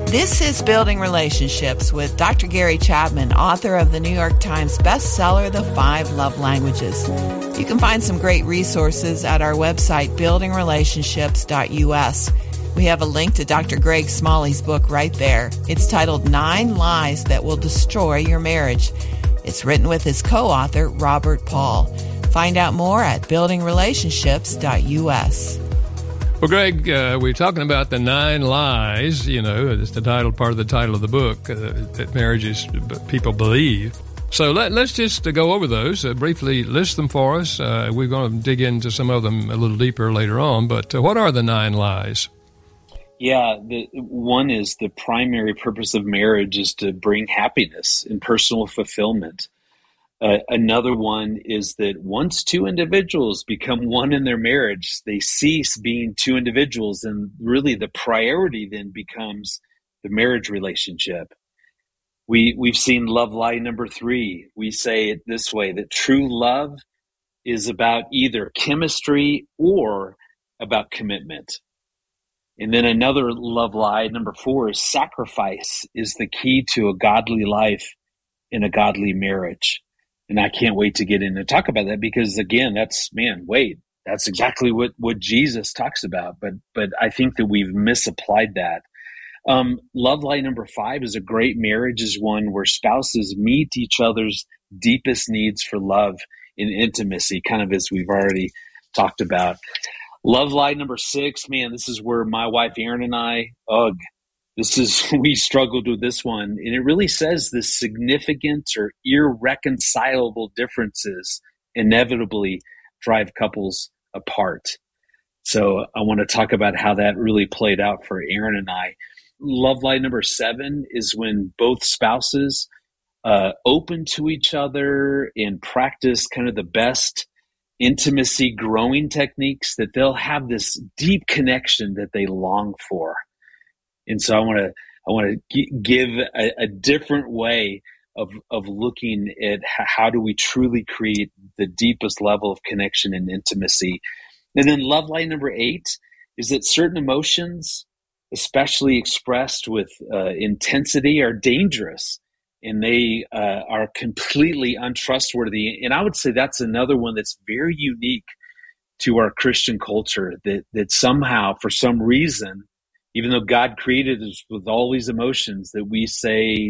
This is Building Relationships with Dr. Gary Chapman, author of the New York Times bestseller, The 5 Love Languages. You can find some great resources at our website, buildingrelationships.us. We have a link to Dr. Greg Smalley's book right there. It's titled 9 Lies That Will Destroy Your Marriage. It's written with his co-author, Robert Paul. Find out more at buildingrelationships.us. Well, Greg, we're talking about the 9 lies, it's the part of the title of the book, that marriages people believe. So let's just go over those, briefly list them for us. We're going to dig into some of them a little deeper later on, but what are the 9 lies? Yeah, one is the primary purpose of marriage is to bring happiness and personal fulfillment. Another one is that once 2 individuals become one in their marriage, they cease being 2 individuals, and really the priority then becomes the marriage relationship. We've seen love lie number 3. We say it this way, that true love is about either chemistry or about commitment. And then another love lie, number 4, is sacrifice is the key to a godly life in a godly marriage. And I can't wait to get in and talk about that because, again, that's exactly what Jesus talks about. But I think that we've misapplied that. Love lie number 5 is a great marriage is one where spouses meet each other's deepest needs for love and intimacy, kind of as we've already talked about. Love lie number 6, this is where my wife Erin and I, we struggled with this one. And it really says the significant or irreconcilable differences inevitably drive couples apart. So I want to talk about how that really played out for Erin and I. Love lie number 7 is when both spouses open to each other and practice kind of the best intimacy growing techniques, that they'll have this deep connection that they long for. And so I want to give a different way of looking at how do we truly create the deepest level of connection and intimacy. And then love lie number 8 is that certain emotions, especially expressed with intensity, are dangerous, and they are completely untrustworthy. And I would say that's another one that's very unique to our Christian culture, that somehow, for some reason, even though God created us with all these emotions, that we say